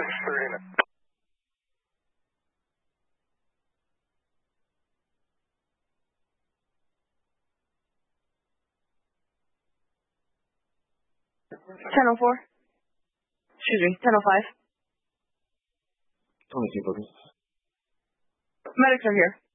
30 minutes. Channel 4. Excuse me, Channel 5. Tony, keep looking. Medics are here.